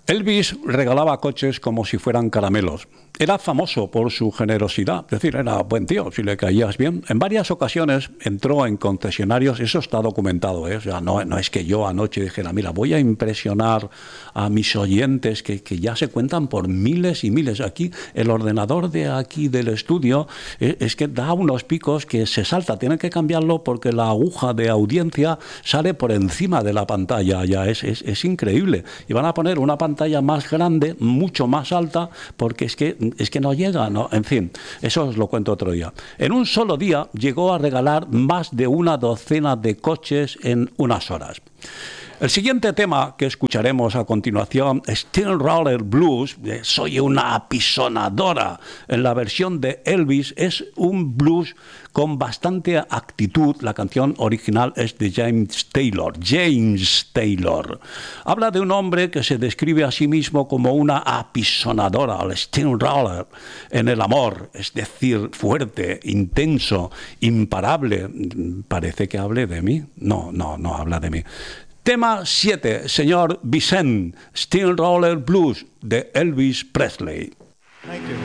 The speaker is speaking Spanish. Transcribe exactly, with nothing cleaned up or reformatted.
Elvis regalaba coches como si fueran caramelos. Era famoso por su generosidad, es decir, era buen tío, si le caías bien. En varias ocasiones entró en concesionarios, eso está documentado, ¿eh? O sea, no, no es que yo anoche dijera, mira, voy a impresionar a mis oyentes que, que ya se cuentan por miles y miles. Aquí, el ordenador de aquí del estudio eh, es que da unos picos que se salta, tienen que cambiarlo porque la aguja de audiencia sale por encima de la pantalla, ya es, es, es increíble. Y van a poner una pantalla más grande, mucho más alta, porque es que es que no llega, ¿no? En fin, eso os lo cuento otro día. En un solo día llegó a regalar más de una docena de coches en unas horas. El siguiente tema que escucharemos a continuación, Steamroller Blues, de Soy una apisonadora, en la versión de Elvis, es un blues con bastante actitud. La canción original es de James Taylor. James Taylor. Habla de un hombre que se describe a sí mismo como una apisonadora, el steamroller, en el amor, es decir, fuerte, intenso, imparable. ¿Parece que hable de mí? No, no, no habla de mí. Tema siete, señor Vicent, Steamroller Blues, de Elvis Presley. Thank you.